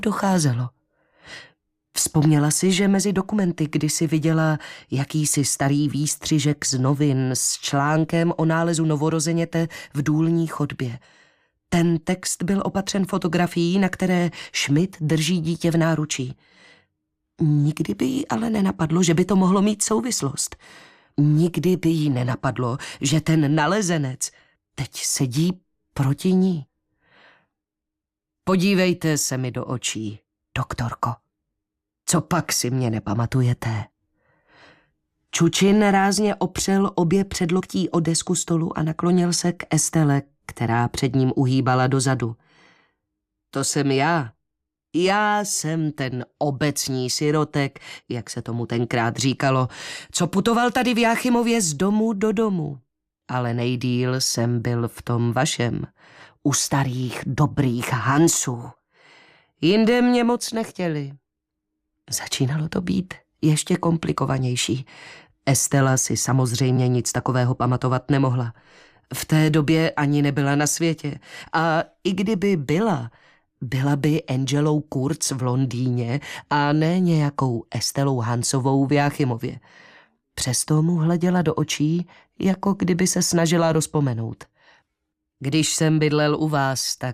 docházelo. Vzpomněla si, že mezi dokumenty kdysi viděla jakýsi starý výstřižek z novin s článkem o nálezu novorozeněte v důlní chodbě. Ten text byl opatřen fotografií, na které Schmidt drží dítě v náručí. Nikdy by jí ale nenapadlo, že by to mohlo mít souvislost. Nikdy by jí nenapadlo, že ten nalezenec teď sedí proti ní. Podívejte se mi do očí, doktorko. Co pak si mě nepamatujete? Čučin rázně opřel obě předloktí o desku stolu a naklonil se k Estelle, která před ním uhýbala dozadu. To jsem já. Já jsem ten obecní sirotek, jak se tomu tenkrát říkalo, co putoval tady v Jáchymově z domu do domu. Ale nejdýl jsem byl v tom vašem, u starých dobrých Hansů. Jinde mě moc nechtěli. Začínalo to být ještě komplikovanější. Estella si samozřejmě nic takového pamatovat nemohla. V té době ani nebyla na světě. A i kdyby byla by Angelou Kurz v Londýně a ne nějakou Estelou Hansovou v Jáchymově. Přesto mu hleděla do očí, jako kdyby se snažila rozpomenout. Když jsem bydlel u vás, tak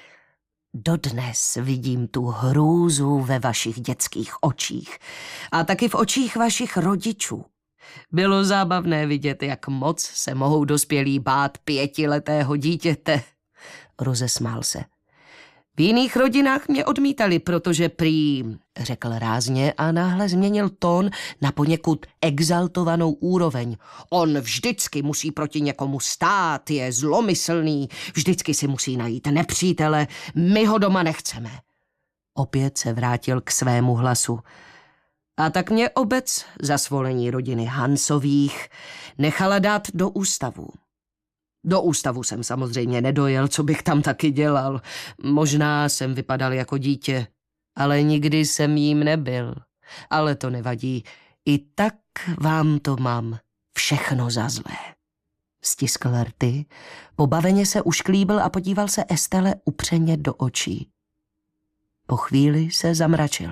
dodnes vidím tu hrůzu ve vašich dětských očích a taky v očích vašich rodičů. Bylo zábavné vidět, jak moc se mohou dospělí bát 5letého dítěte. Rozesmál se. V jiných rodinách mě odmítali, protože prý, řekl rázně a náhle změnil tón na poněkud exaltovanou úroveň. On vždycky musí proti někomu stát, je zlomyslný, vždycky si musí najít nepřítele, my ho doma nechceme. Opět se vrátil k svému hlasu. A tak mě obec za svolení rodiny Hansových nechala dát do ústavu. Do ústavu jsem samozřejmě nedojel, co bych tam taky dělal. Možná jsem vypadal jako dítě, ale nikdy jsem jím nebyl. Ale to nevadí, i tak vám to mám všechno za zlé. Stiskl rty, pobaveně se ušklíbil a podíval se Estelle upřeně do očí. Po chvíli se zamračil.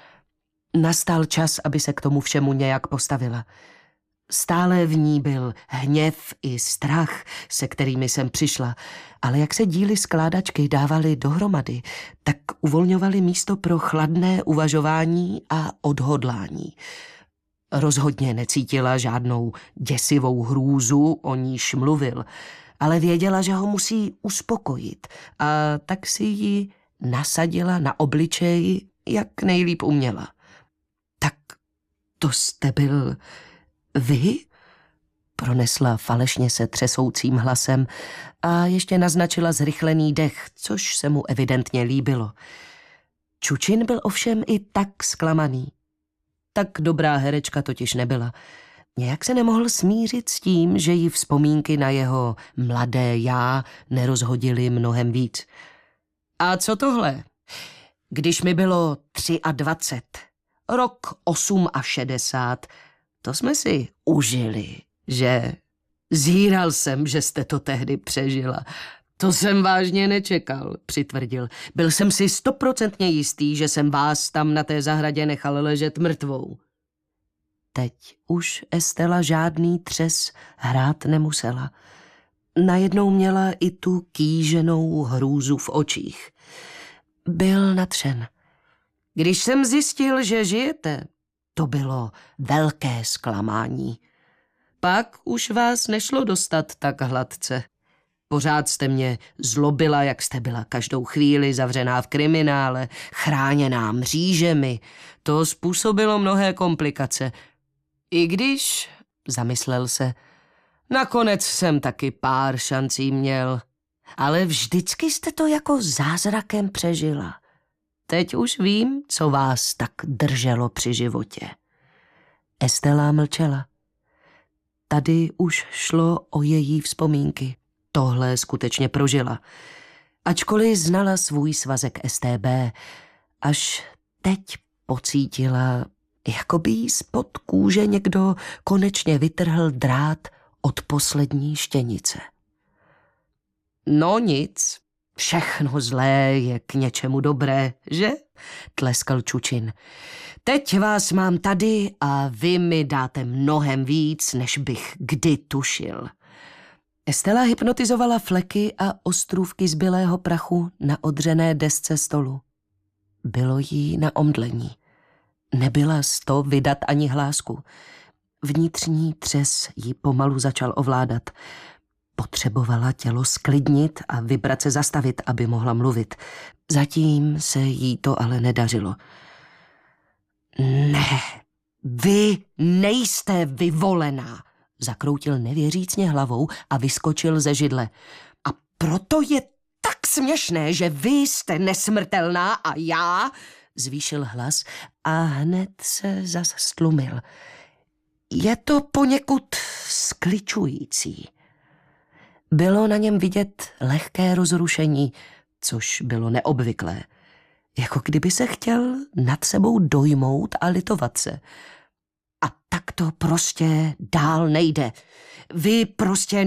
Nastal čas, aby se k tomu všemu nějak postavila. Stále v ní byl hněv i strach, se kterými jsem přišla, ale jak se díly skládačky dávaly dohromady, tak uvolňovaly místo pro chladné uvažování a odhodlání. Rozhodně necítila žádnou děsivou hrůzu, o níž mluvil, ale věděla, že ho musí uspokojit a tak si ji nasadila na obličej, jak nejlíp uměla. Tak to jste byl vy? Pronesla falešně se třesoucím hlasem a ještě naznačila zrychlený dech, což se mu evidentně líbilo. Čučin byl ovšem i tak zklamaný. Tak dobrá herečka totiž nebyla. Nějak se nemohl smířit s tím, že jí vzpomínky na jeho mladé já nerozhodily mnohem víc. A co tohle? Když mi bylo 23, rok 68, to jsme si užili, že? Zíral jsem, že jste to tehdy přežila. To jsem vážně nečekal, přitvrdil. Byl jsem si 100% jistý, že jsem vás tam na té zahradě nechal ležet mrtvou. Teď už Estella žádný třes hrát nemusela. Najednou měla i tu kýženou hrůzu v očích. Byl nadšen. Když jsem zjistil, že žijete, to bylo velké zklamání. Pak už vás nešlo dostat tak hladce. Pořád jste mě zlobila, jak jste byla každou chvíli zavřená v kriminále, chráněná mřížemi. To způsobilo mnohé komplikace. I když, zamyslel se, nakonec jsem taky pár šancí měl. Ale vždycky jste to jako zázrakem přežila. Teď už vím, co vás tak drželo při životě. Estella mlčela. Tady už šlo o její vzpomínky. Tohle skutečně prožila. Ačkoliv znala svůj svazek STB, až teď pocítila, jako by jí spod kůže někdo konečně vytrhl drát od poslední štěnice. No nic, všechno zlé je k něčemu dobré, že? tleskal Čučin. Teď vás mám tady a vy mi dáte mnohem víc, než bych kdy tušil. Estela hypnotizovala fleky a ostrůvky zbylého prachu na odřené desce stolu. Bylo jí na omdlení. Nebyla z toho vydat ani hlásku. Vnitřní třes jí pomalu začal ovládat. Potřebovala tělo sklidnit a vibrace zastavit, aby mohla mluvit. Zatím se jí to ale nedařilo. Ne, vy nejste vyvolená, zakroutil nevěřícně hlavou a vyskočil ze židle. A proto je tak směšné, že vy jste nesmrtelná a já, zvýšil hlas a hned se zas stlumil. Je to poněkud skličující. Bylo na něm vidět lehké rozrušení, což bylo neobvyklé. Jako kdyby se chtěl nad sebou dojmout a litovat se. A tak to prostě dál nejde. Vy prostě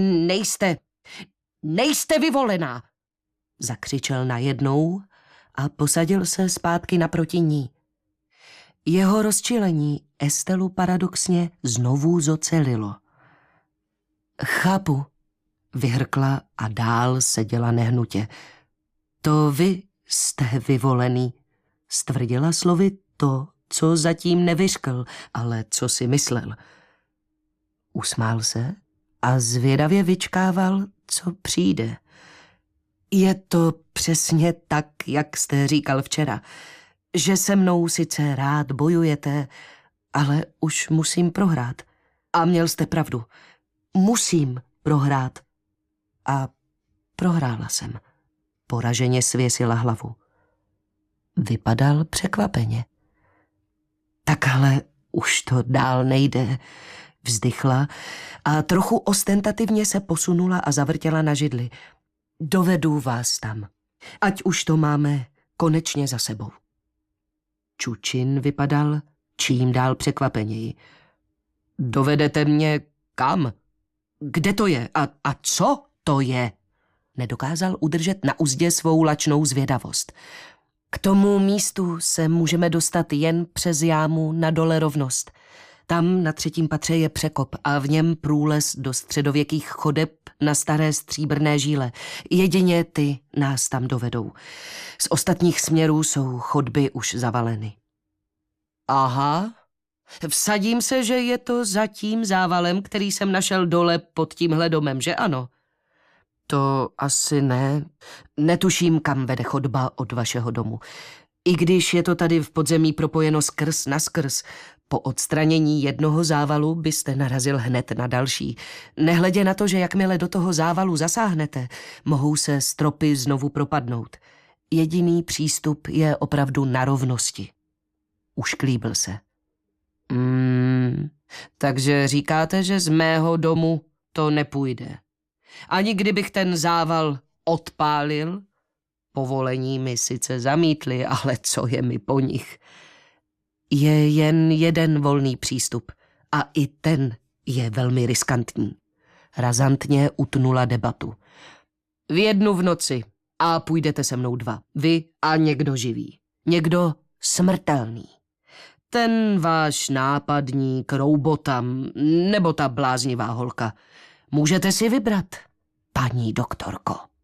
nejste vyvolená, zakřičel najednou a posadil se zpátky naproti ní. Jeho rozčilení Estelu paradoxně znovu zocelilo. Chápu, vyhrkla a dál seděla nehnutě. To vy jste vyvolený, stvrdila slovy to, co zatím nevyřkl, ale co si myslel. Usmál se a zvědavě vyčkával, co přijde. Je to přesně tak, jak jste říkal včera, že se mnou sice rád bojujete, ale už musím prohrát. A měl jste pravdu. Musím prohrát. A prohrála jsem. Poraženě svěsila hlavu. Vypadal překvapeně. Tak ale už to dál nejde, vzdychla a trochu ostentativně se posunula a zavrtěla na židli. Dovedu vás tam. Ať už to máme konečně za sebou. Čučin vypadal čím dál překvapeněji. Dovedete mě kam? Kde to je? A co to je? Nedokázal udržet na uzdě svou lačnou zvědavost. K tomu místu se můžeme dostat jen přes jámu na Dole Rovnost. Tam na 3. patře je překop a v něm průlez do středověkých chodeb na staré stříbrné žíle. Jedině ty nás tam dovedou. Z ostatních směrů jsou chodby už zavaleny. Aha, vsadím se, že je to za tím závalem, který jsem našel dole pod tímhle domem, že ano? To asi ne. Netuším, kam vede chodba od vašeho domu. I když je to tady v podzemí propojeno skrz na skrz, po odstranění jednoho závalu byste narazil hned na další. Nehledě na to, že jakmile do toho závalu zasáhnete, mohou se stropy znovu propadnout. Jediný přístup je opravdu na rovnosti. Ušklíbil se. Takže říkáte, že z mého domu to nepůjde. Ani kdybych ten zával odpálil, povolení mi sice zamítli, ale co je mi po nich? Je jen jeden volný přístup a i ten je velmi riskantní. Razantně utnula debatu. V 1 v noci a půjdete se mnou 2. Vy a někdo živý. Někdo smrtelný. Ten váš nápadník, Roubotam, nebo ta bláznivá holka. Můžete si vybrat, paní doktorko.